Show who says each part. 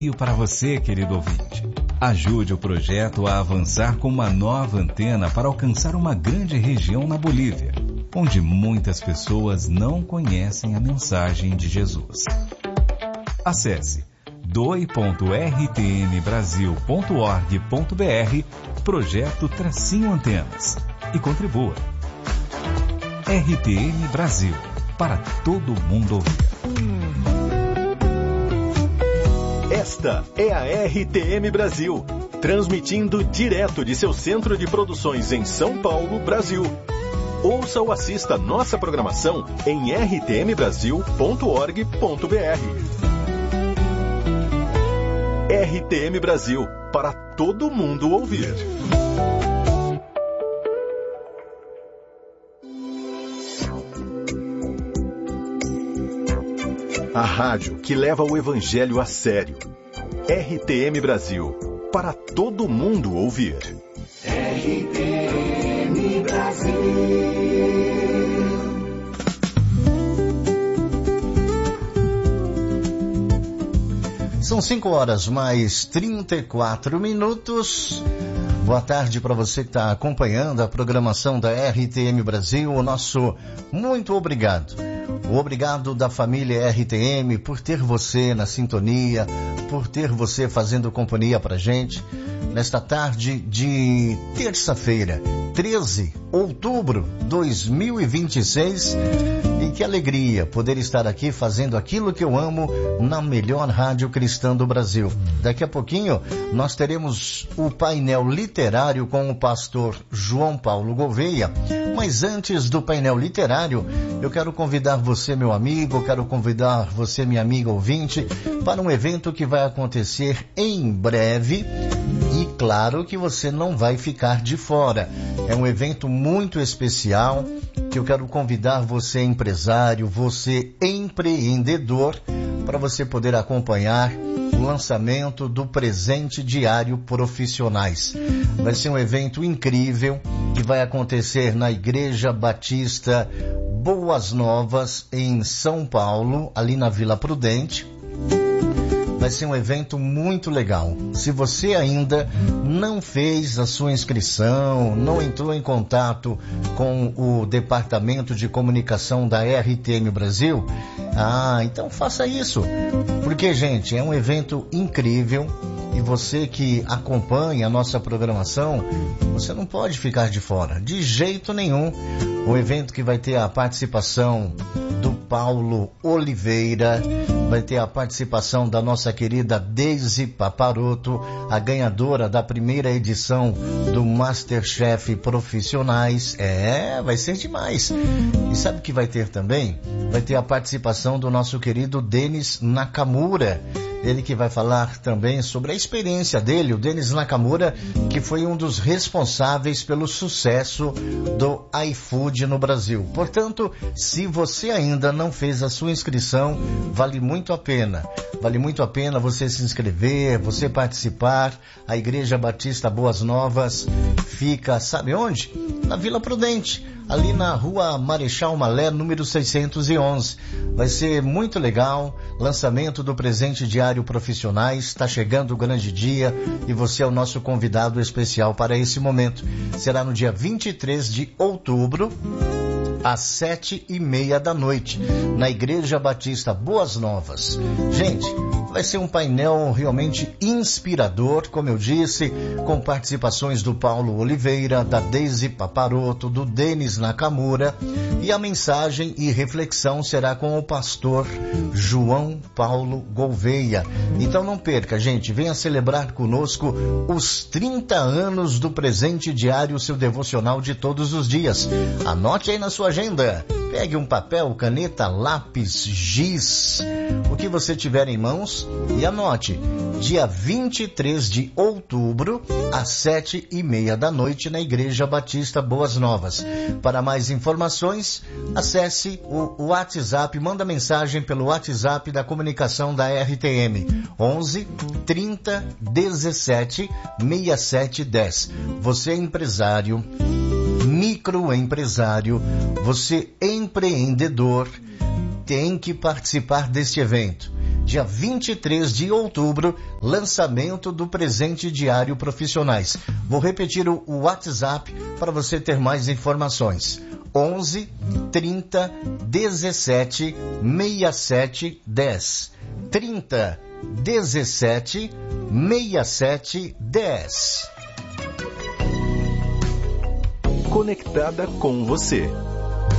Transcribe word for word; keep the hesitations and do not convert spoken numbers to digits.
Speaker 1: E para você, querido ouvinte, ajude o projeto a avançar com uma nova antena para alcançar uma grande região na Bolívia, onde muitas pessoas não conhecem a mensagem de Jesus. Acesse doe ponto r t m brasil ponto org ponto b r, projeto Tracinho Antenas, e contribua. R T M Brasil, para todo mundo ouvir.
Speaker 2: Esta é a R T M Brasil, transmitindo direto de seu centro de produções em São Paulo, Brasil. Ouça ou assista nossa programação em r t m brasil ponto org ponto b r. R T M Brasil, para todo mundo ouvir. A rádio que leva o evangelho a sério. R T M Brasil, para todo mundo ouvir.
Speaker 3: R T M Brasil.
Speaker 4: São cinco horas mais trinta e quatro minutos. Boa tarde para você que está acompanhando a programação da R T M Brasil. O nosso muito obrigado. O obrigado da família R T M por ter você na sintonia, por ter você fazendo companhia pra gente nesta tarde de terça-feira, treze de outubro de dois mil e vinte e seis. E que alegria poder estar aqui fazendo aquilo que eu amo na melhor rádio cristã do Brasil. Daqui a pouquinho nós teremos o painel literário com o pastor João Paulo Gouveia. Mas antes do painel literário, eu quero convidar você, meu amigo, quero convidar você, minha amiga ouvinte, para um evento que vai acontecer em breve. E claro que você não vai ficar de fora. É um evento muito especial que eu quero convidar você, empresário, você empreendedor, para você poder acompanhar o lançamento do Presente Diário Profissionais. Vai ser um evento incrível que vai acontecer na Igreja Batista Boas Novas, em São Paulo, ali na Vila Prudente. Vai ser um evento muito legal. Se você ainda não fez a sua inscrição, não entrou em contato com o Departamento de Comunicação da R T M Brasil, ah, então faça isso. Porque, gente, é um evento incrível e você que acompanha a nossa programação, você não pode ficar de fora, de jeito nenhum. Um evento que vai ter a participação do Paulo Oliveira, vai ter a participação da nossa querida Deise Paparoto, a ganhadora da primeira edição do Masterchef Profissionais. É, vai ser demais. E sabe o que vai ter também? Vai ter a participação do nosso querido Denis Nakamura. Ele que vai falar também sobre a experiência dele, o Denis Nakamura, que foi um dos responsáveis pelo sucesso do iFood no Brasil. Portanto, se você ainda não fez a sua inscrição, vale muito a pena. Vale muito a pena você se inscrever, você participar. A Igreja Batista Boas Novas fica, sabe onde? Na Vila Prudente, ali na Rua Marechal Malé, número seiscentos e onze. Vai ser muito legal. Lançamento do Presente Diário Profissionais. Está chegando o grande dia e você é o nosso convidado especial para esse momento. Será no dia vinte e três de outubro, às sete e meia da noite, na Igreja Batista Boas Novas. Gente, vai ser um painel realmente inspirador, como eu disse, com participações do Paulo Oliveira, da Deise Paparoto, do Denis Nakamura, e a mensagem e reflexão será com o pastor João Paulo Gouveia. Então não perca, gente, venha celebrar conosco os trinta anos do Presente Diário, seu devocional de todos os dias. Anote aí na sua agenda, pegue um papel, caneta, lápis, giz, o que você tiver em mãos, e anote, dia vinte e três de outubro, às sete e meia da noite, na Igreja Batista Boas Novas. Para mais informações, acesse o WhatsApp, manda mensagem pelo WhatsApp da comunicação da R T M, onze, trinta, dezessete, sessenta e sete, dez. Você é empresário, microempresário, você empreendedor, tem que participar deste evento. dia vinte e três de outubro, lançamento do presente diário Profissionais. Vou repetir o WhatsApp para você ter mais informações. onze, trinta, dezessete, sessenta e sete, dez. trinta, dezessete, sessenta e sete, dez.
Speaker 2: Conectada com você.